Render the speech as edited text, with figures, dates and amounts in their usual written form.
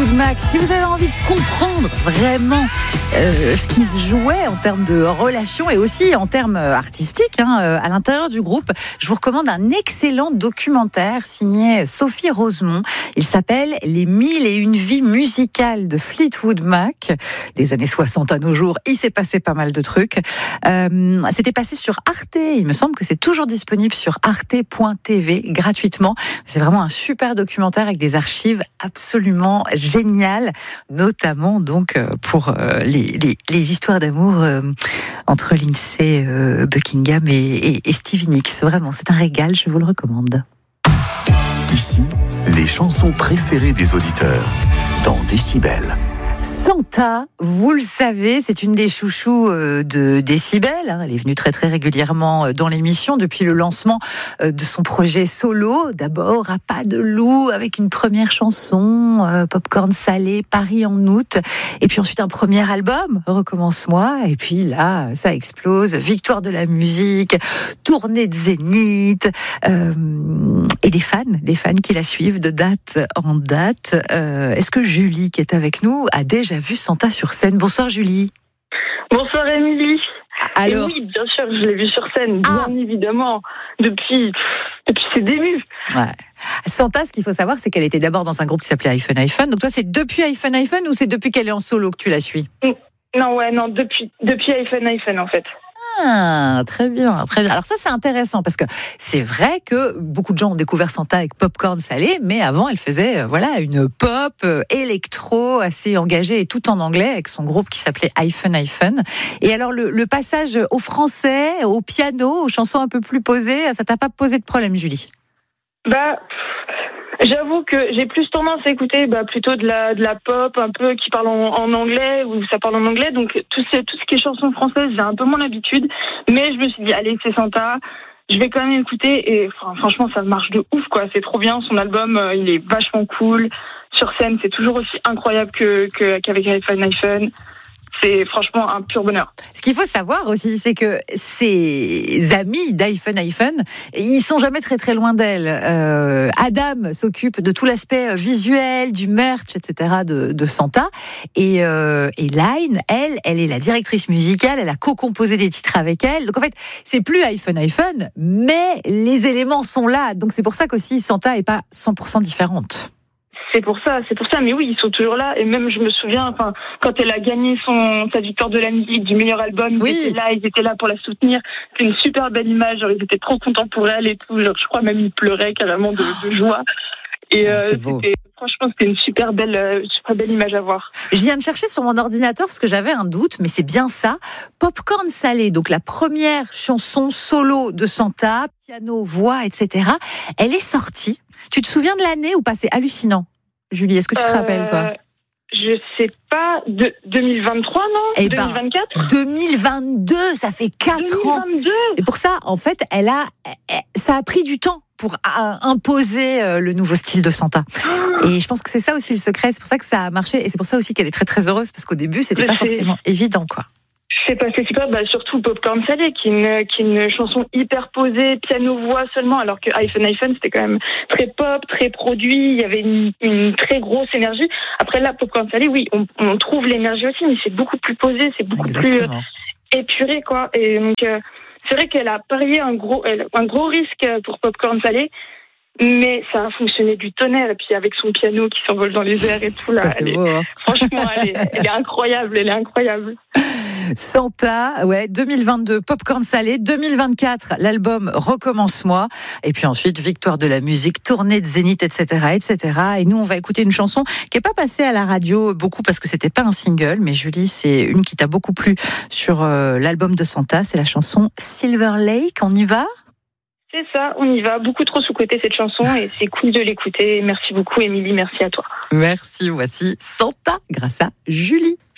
Fleetwood Mac. Si vous avez envie de comprendre vraiment ce qui se jouait en termes de relations et aussi en termes artistiques à l'intérieur du groupe, je vous recommande un excellent documentaire signé Sophie Rosemont. Il s'appelle Les 1001 vies musicales de Fleetwood Mac. Des années 60 à nos jours, il s'est passé pas mal de trucs. C'était passé sur Arte. Il me semble que c'est toujours disponible sur arte.tv gratuitement. C'est vraiment un super documentaire avec des archives absolument géniales, notamment donc pour les histoires d'amour entre Lindsay Buckingham et Stevie Nicks. Vraiment, c'est un régal, je vous le recommande. Ici, les chansons préférées des auditeurs dans Décibel. Santa, vous le savez, c'est une des chouchous de Décibel. Elle est venue très très régulièrement dans l'émission depuis le lancement de son projet solo. D'abord, à pas de loup, avec une première chanson, Popcorn salé, Paris en août. Et puis ensuite un premier album, Recommence-moi. Et puis là, ça explose. Victoire de la musique, tournée de Zénith, et des fans qui la suivent de date en date. Est-ce que Julie, qui est avec nous, a déjà vu Santa sur scène? Bonsoir Julie. Bonsoir Émilie. Alors... oui, bien sûr, je l'ai vu sur scène, bien évidemment, depuis ses débuts. Ouais. Santa, ce qu'il faut savoir, c'est qu'elle était d'abord dans un groupe qui s'appelait iPhone. Donc toi, c'est depuis iPhone ou c'est depuis qu'elle est en solo que tu la suis? Non, depuis iPhone en fait. Ah, très bien, très bien. Alors ça, c'est intéressant parce que c'est vrai que beaucoup de gens ont découvert Santa avec Popcorn salé, mais avant, elle faisait une pop électro assez engagée et tout en anglais avec son groupe qui s'appelait iPhone. Et alors le passage au français, au piano, aux chansons un peu plus posées, ça t'a pas posé de problème, Julie? J'avoue que j'ai plus tendance à écouter plutôt de la pop un peu qui parle en anglais, ou ça parle en anglais, donc tout ce qui est chansons françaises, j'ai un peu moins l'habitude, mais je me suis dit allez, c'est Santa, je vais quand même écouter, et franchement ça marche de ouf quoi, c'est trop bien, son album il est vachement cool, sur scène c'est toujours aussi incroyable qu'avec iPhone. C'est franchement un pur bonheur. Ce qu'il faut savoir aussi, c'est que ses amis d'iPhone, ils sont jamais très très loin d'elle. Adam s'occupe de tout l'aspect visuel, du merch, etc. de Santa. Et Line, elle est la directrice musicale, elle a co-composé des titres avec elle. Donc en fait, c'est plus iPhone, mais les éléments sont là. Donc c'est pour ça qu'aussi Santa est pas 100% différente. C'est pour ça, mais oui, ils sont toujours là, et même je me souviens, quand elle a gagné sa victoire de la musique du meilleur album, oui. ils étaient là pour la soutenir, c'était une super belle image, ils étaient trop contents pour elle et tout, je crois même ils pleuraient carrément de joie, et franchement c'était une super belle image à voir. Je viens de chercher sur mon ordinateur parce que j'avais un doute, mais c'est bien ça, Popcorn salé, donc la première chanson solo de Santa, piano, voix, etc., elle est sortie, tu te souviens de l'année ou pas? C'est hallucinant. Julie, est-ce que tu te rappelles, toi? Je sais pas, 2023, non? 2024 2022, ça fait 4 ans. Et pour ça, en fait, ça a pris du temps pour imposer le nouveau style de Santa. Et je pense que c'est ça aussi le secret, c'est pour ça que ça a marché, et c'est pour ça aussi qu'elle est très très heureuse, parce qu'au début, c'était pas forcément évident, quoi. C'est passé super, surtout Popcorn salé, qui est une chanson hyper posée, piano-voix seulement, alors que iPhone, c'était quand même très pop, très produit, il y avait une très grosse énergie. Après là, Popcorn salé, oui, on trouve l'énergie aussi, mais c'est beaucoup plus posé, c'est beaucoup plus épuré, quoi. Et donc, c'est vrai qu'elle a parié un gros risque pour Popcorn salé, mais ça a fonctionné du tonnerre, et puis avec son piano qui s'envole dans les airs et tout, là, franchement, elle est incroyable, Santa, 2022, Popcorn salé, 2024, l'album Recommence-moi, et puis ensuite, victoire de la musique, tournée de Zénith, etc. Et nous, on va écouter une chanson qui n'est pas passée à la radio beaucoup parce que c'était pas un single, mais Julie, c'est une qui t'a beaucoup plu sur l'album de Santa, c'est la chanson Silver Lake, on y va? C'est ça, on y va, beaucoup trop sous-côté cette chanson, et c'est cool de l'écouter. Merci beaucoup Émilie, merci à toi. Merci, voici Santa grâce à Julie.